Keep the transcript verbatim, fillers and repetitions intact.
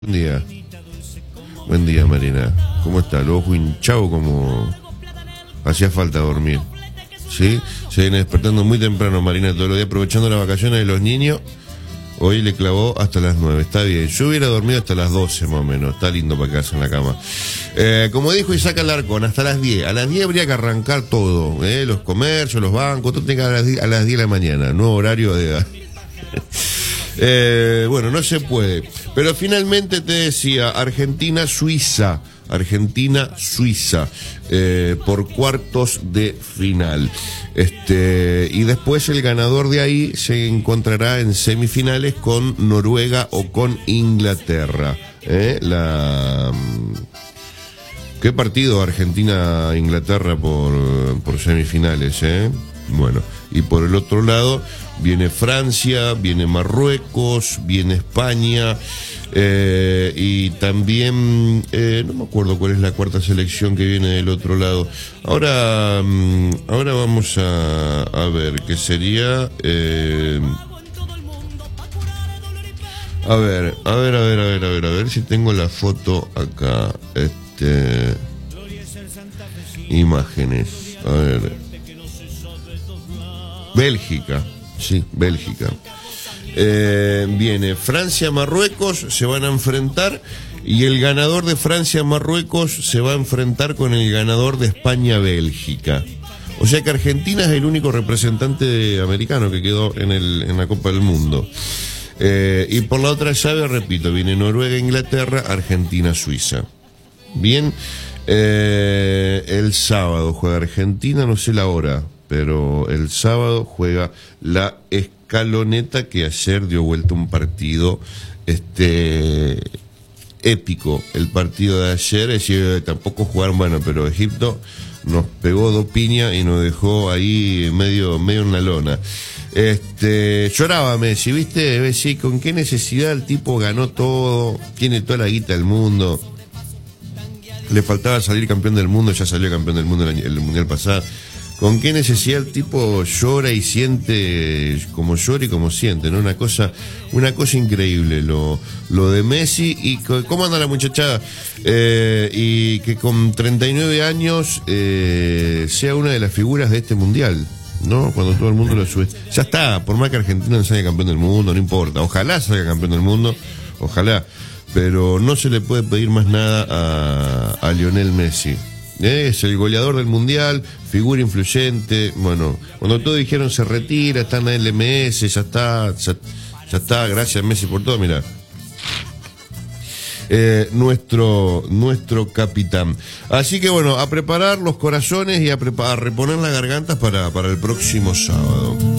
Buen día. Buen día, Marina. ¿Cómo está? Lo ojo hinchado como hacía falta dormir. ¿Sí? Se viene despertando muy temprano, Marina, todos los días aprovechando las vacaciones de los niños. Hoy le clavó hasta las nueve. Está bien. Yo hubiera dormido hasta las doce más o menos. Está lindo para quedarse en la cama. Eh, como dijo Isaac Alarcón, hasta las diez. A las diez habría que arrancar todo. ¿eh? Los comercios, los bancos, todo tiene que a las diez, a las diez de la mañana. Nuevo horario de... Eh, bueno, no se puede. Pero finalmente te decía, Argentina-Suiza. Argentina-Suiza. Eh, por cuartos de final. Este, y después el ganador de ahí se encontrará en semifinales con Noruega o con Inglaterra. Eh, la... ¿Qué partido Argentina-Inglaterra por, por semifinales? Eh? Bueno, y por el otro lado viene Francia, viene Marruecos, viene España, eh, y también, eh, no me acuerdo cuál es la cuarta selección que viene del otro lado. Ahora, ahora vamos a, a ver, qué sería... Eh, a ver, a ver, a ver, a ver, a ver, a ver si tengo la foto acá. Este, imágenes, a ver. Bélgica, sí, Bélgica. Eh, viene Francia-Marruecos, se van a enfrentar y el ganador de Francia-Marruecos se va a enfrentar con el ganador de España-Bélgica. O sea que Argentina es el único representante americano que quedó en, el, en la Copa del Mundo. Eh, y por la otra llave, repito, viene Noruega-Inglaterra, Argentina-Suiza. Bien, eh, el sábado juega Argentina, no sé la hora, pero el sábado juega la Escaloneta, que ayer dio vuelta un partido este épico. El partido de ayer, es decir, tampoco jugaron, bueno, pero Egipto nos pegó dos piñas y nos dejó ahí medio, medio en la lona. Este, lloraba Messi, ¿viste? Messi, ¿con qué necesidad el tipo ganó todo? Tiene toda la guita del mundo. Le faltaba salir campeón del mundo, ya salió campeón del mundo el, año, el mundial pasado. ¿Con qué necesidad el tipo llora y siente como llora y como siente, ¿no? Una cosa, una cosa increíble lo, lo de Messi. Y cómo anda la muchachada, eh, y que con treinta y nueve años eh, sea una de las figuras de este mundial, ¿no? Cuando todo el mundo lo sube. Ya está, por más que Argentina no salga campeón del mundo, no importa. Ojalá salga campeón del mundo, ojalá. Pero no se le puede pedir más nada a, a Lionel Messi. Es el goleador del mundial, figura influyente. Bueno, cuando todos dijeron se retira, está en la L M S, ya está, ya, ya está, gracias Messi por todo, mira. Eh, nuestro, nuestro capitán. Así que bueno, a preparar los corazones y a, preparar, a reponer las gargantas para, para el próximo sábado.